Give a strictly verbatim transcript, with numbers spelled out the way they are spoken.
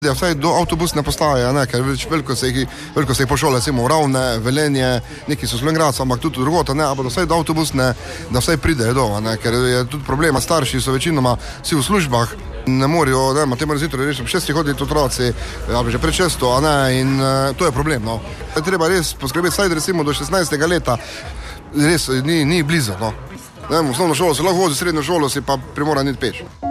Ja, vsaj do avtobusne postaje, ne, ker veliko se jih, veliko se jih po šole, recimo Ravne, Velenje, neki so Slovenj Gradca, ampak tudi drugota, ne, ampak vsaj do avtobusne, da vsaj pridejo do, ne, ker je tudi problema, starši so večinoma vsi v službah, ne morajo, ne, te morajo zjutraj reči, šesti hoditi otroci, ali že pred šesto, a ne, in uh, to je problem, no. Treba res poskrbeti, vsaj recimo do šestnajstega leta, res ni, ni blizu, no. Ne, v osnovno šolo se lahko vozi, srednjo šolo si pa primoran iti peš.